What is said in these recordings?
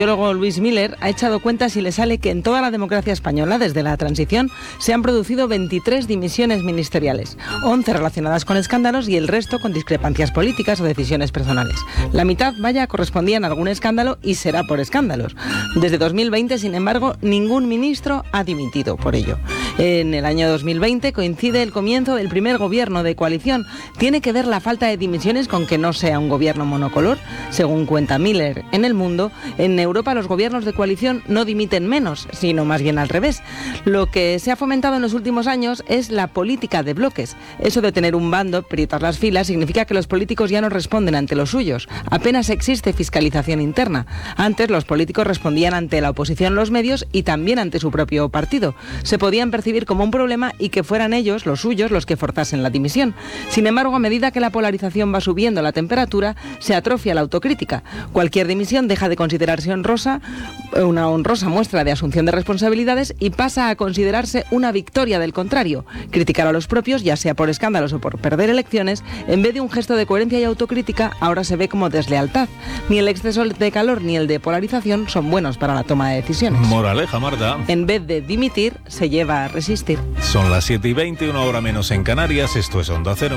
El sociólogo Luis Miller ha echado cuentas y le sale que en toda la democracia española, desde la transición, se han producido 23 dimisiones ministeriales, 11 relacionadas con escándalos y el resto con discrepancias políticas o decisiones personales. La mitad, correspondían a algún escándalo y será por escándalos. Desde 2020, sin embargo, ningún ministro ha dimitido por ello. En el año 2020 coincide el comienzo del primer gobierno de coalición. ¿Tiene que ver la falta de dimisiones con que no sea un gobierno monocolor? Según cuenta Miller en El Mundo, en Europa los gobiernos de coalición no dimiten menos, sino más bien al revés. Lo que se ha fomentado en los últimos años es la política de bloques. Eso de tener un bando, aprietar las filas, significa que los políticos ya no responden ante los suyos. Apenas existe fiscalización interna. Antes los políticos respondían ante la oposición, los medios y también ante su propio partido. Se podían percibir como un problema y que fueran ellos, los suyos, los que forzasen la dimisión. Sin embargo, a medida que la polarización va subiendo la temperatura, se atrofia la autocrítica. Cualquier dimisión deja de considerarse una honrosa muestra de asunción de responsabilidades y pasa a considerarse una victoria del contrario. Criticar a los propios, ya sea por escándalos o por perder elecciones, en vez de un gesto de coherencia y autocrítica, ahora se ve como deslealtad. Ni el exceso de calor ni el de polarización son buenos para la toma de decisiones. Moraleja, Marta. En vez de dimitir, se lleva a resistir. Son las 7:20, una hora menos en Canarias. Esto es Onda Cero.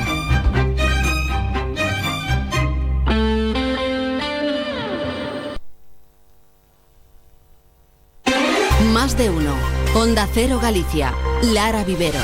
Más de uno. Onda Cero Galicia. Lara Vivero.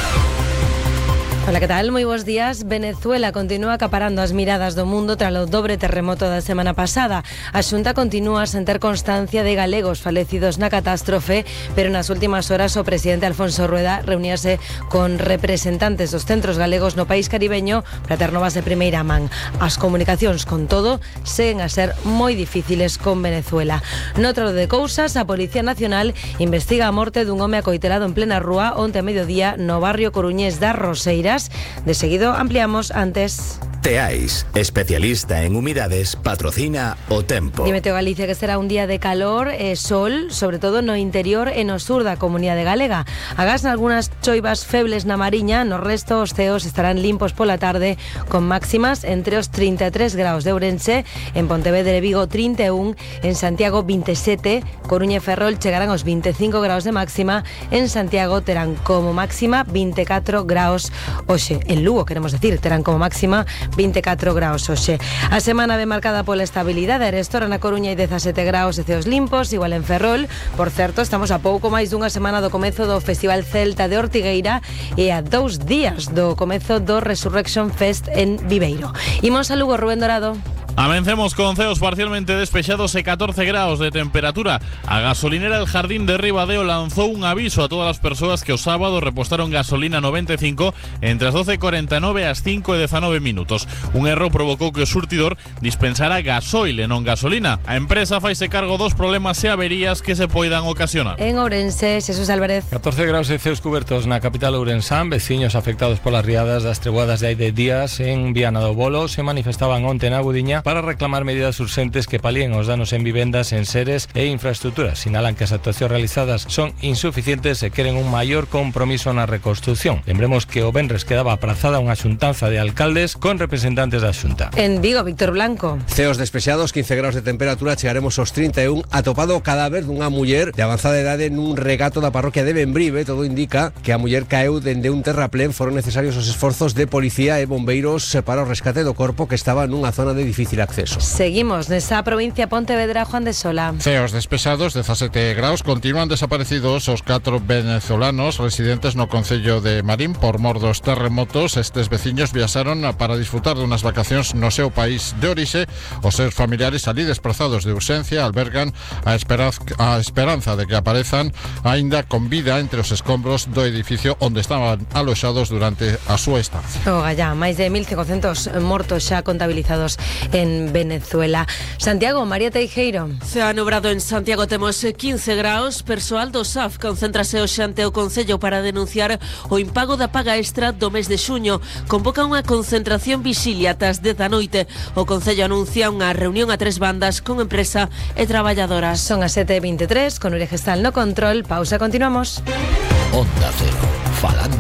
Hola, que tal? Moi bons días. Venezuela continúa acaparando as miradas do mundo tras o dobre terremoto da semana pasada. A Xunta continúa sen ter constancia de galegos falecidos na catástrofe, pero nas últimas horas o presidente Alfonso Rueda reuníase con representantes dos centros galegos no país caribeño para ter novas de primeira man. As comunicacións, con todo, seguen a ser moi difíciles con Venezuela. Noutro de cousas, a Policía Nacional investiga a morte dun home acoitelado en plena rúa onte a mediodía no barrio coruñés das Roseiras. De seguido ampliamos antes. Teais, especialista en humidades, patrocina o tempo. Di Meteo Galicia que será un día de calor e sol, sobre todo no interior e no sur da comunidade galega. Agás algunhas choivas febles na Mariña, no resto os ceos estarán limpos pola tarde, con máximas entre os 33 graus de Ourense, en Pontevedra e Vigo 31, en Santiago 27, Coruña e Ferrol chegarán aos 25 graus de máxima, en Santiago terán como máxima 24 graus hoxe. En Lugo, queremos decir, terán como máxima 24 graus hoxe. A semana ve marcada pola estabilidade. Arestora na Coruña hai 17 graus e ceos limpos, igual en Ferrol. Por certo, estamos a pouco máis dunha semana do comezo do Festival Celta de Ortigueira e a 2 días do comezo do Resurrection Fest en Viveiro. Imos a Lugo, Rubén Dorado. Amencemos con ceos parcialmente despejados e 14 graus de temperatura. A gasolinera El Jardín de Ribadeo lanzó un aviso a todas las personas que o sábado repostaron gasolina 95 entre as 12:49 e as 5:19 minutos. Un erro provocou que o surtidor dispensara gasoil e non gasolina. A empresa faise cargo dos problemas e averías que se poidan ocasionar. En Ourense, Xesús Álvarez. 14 graus de ceos cubertos na capital ourensán. Veciños afectados polas riadas das treboadas de hai de días en Viana do Bolo se manifestaban onte na Gudiña para reclamar medidas urxentes que palíen os danos en vivendas, enseres e infraestructuras. Sinalan que as actuacións realizadas son insuficientes e queren un maior compromiso na reconstrucción. Lembremos que o venres quedaba aprazada unha xuntanza de alcaldes con representantes da Xunta. En Vigo, Víctor Blanco. Ceos despexados, 15 graus de temperatura, chegaremos aos 31, atopado o cadáver dunha muller de avanzada idade nun regato da parroquia de Bembrive. Todo indica que a muller caeu dende un terraplén. Foron necesarios os esforzos de policía e bombeiros para o rescate do corpo que estaba nunha zona de difícil acceso. Seguimos nesa provincia Pontevedra, Juan de Sola. Ceos despexados, 17 graus, continúan desaparecidos os 4 venezolanos residentes no concello de Marín por mor dos terremotos. Estes veciños viaxaron para disfrutar dunhas vacacións no seu país de orixe. Os seus familiares ali desplazados de urxencia albergan a esperanza de que aparezan aínda con vida entre os escombros do edificio onde estaban aloxados durante a súa estancia. Gallá, máis de 1.500 mortos xa contabilizados en Venezuela. Santiago, María Teijeiro. Se ha nubrado en Santiago, temos 15 graus. Persoal do SAF concéntrase hoxe ante o Concello para denunciar o impago da paga extra do mes de xuño. Convoca unha concentración vixilia ás 10 da noite. O Concello anuncia unha reunión a 3 bandas con empresa e traballadoras. Son as 7:23, con Ure Gestal no control. Pausa, continuamos. Onda Cero, falando